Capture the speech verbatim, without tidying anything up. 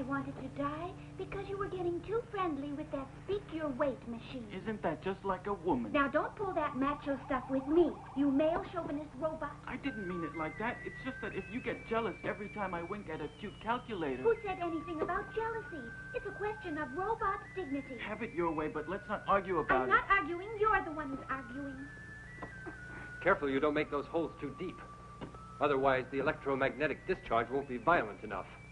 wanted to die because you were getting too friendly with that speak-your-weight machine. Isn't that just like a woman? Now, don't pull that macho stuff with me, you male chauvinist robot. I didn't mean it like that. It's just that if you get jealous every time I wink at a cute calculator... Who said anything about jealousy? It's a question of robot dignity. Have it your way, but let's not argue about I'm it. not arguing. You're the one who's arguing. Careful you don't make those holes too deep. Otherwise, the electromagnetic discharge won't be violent enough.